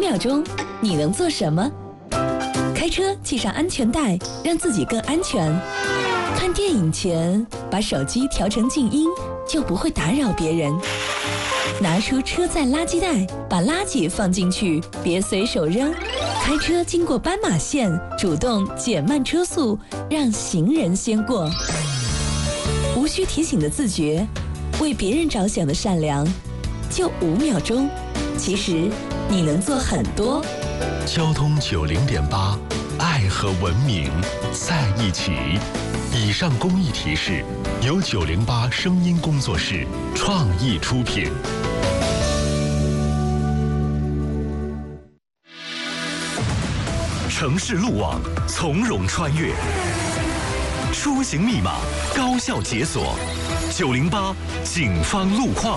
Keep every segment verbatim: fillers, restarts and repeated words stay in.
秒钟，你能做什么？开车系上安全带，让自己更安全。看电影前，把手机调成静音，就不会打扰别人。拿出车载垃圾袋，把垃圾放进去，别随手扔。开车经过斑马线，主动减慢车速，让行人先过。无需提醒的自觉，为别人着想的善良，就五秒钟。其实你能做很多。 交通九零点八，爱和文明在一起。以上公益提示由九零八声音工作室创意出品。城市路网从容穿越，出行密码高效解锁。九零八警方路况。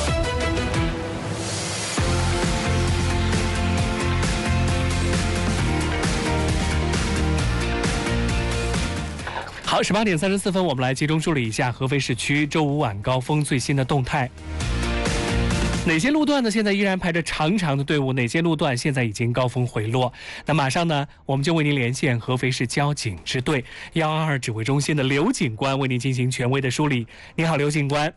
好，十八点三十四分，我们来集中梳理一下合肥市区周五晚高峰最新的动态。哪些路段呢？现在依然排着长长的队伍？哪些路段现在已经高峰回落？那马上呢，我们就为您连线合肥市交警支队一二二指挥中心的刘警官，为您进行权威的梳理。你好，刘警官。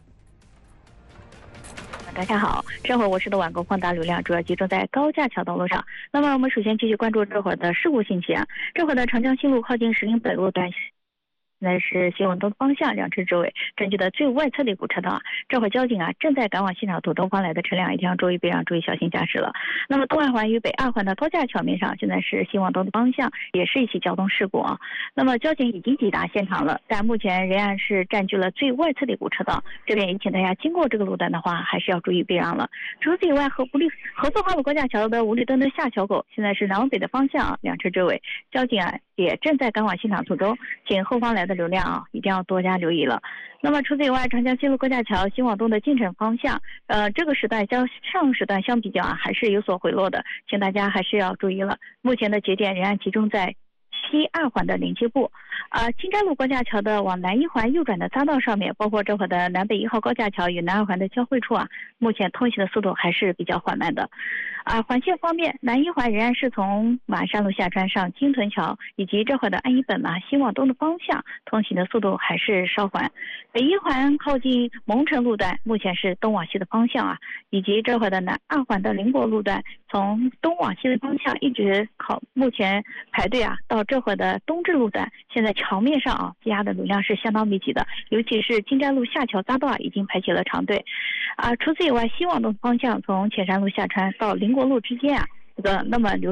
大家好，这会儿我市的晚高峰大流量主要集中在高架桥道路上。那么我们首先继续关注这会儿的事故信息啊。这会儿的长江西路靠近石林北路段。现在是新往东方向两车周围占据的最外侧的一股车道啊，这会交警啊正在赶往现场途东方来的车辆一定要注意避让，注意小心驾驶了。那么东二环与北二环的高架桥面上，现在是新往东的方向，也是一起交通事故啊。那么交警已经抵达现场了，但目前仍然是占据了最外侧的一股车道，这边也请大家经过这个路段的话，还是要注意避让了。除此以外，和五里合作花路高架桥的五里墩的下桥口，现在是南往北的方向啊，两车周围交警啊也正在赶往现场途中，请后方来的流量啊一定要多加留意了。那么除此以外，长江西路高架桥新往东的进城方向，呃，这个时段较上时段相比较啊，还是有所回落的，请大家还是要注意了。目前的节点仍然集中在西二环的连接部，啊、呃，金寨路高架桥的往南一环右转的匝道上面，包括这会的南北一号高架桥与南二环的交汇处啊，目前通行的速度还是比较缓慢的。啊、呃，环线方面，南一环仍然是从马山路下穿上金屯桥以及这会的安一本嘛新往东的方向，通行的速度还是稍缓。北一环靠近蒙城路段，目前是东往西的方向啊，以及这会的南二环的临国路段，从东往西的方向一直靠，目前排队啊到这会的东至路段，现在桥面上啊积压的流量是相当密集的，尤其是金寨路下桥匝道啊已经排起了长队。啊，除此以外，西往东方向从浅山路下穿到临国路之间啊，这个那么流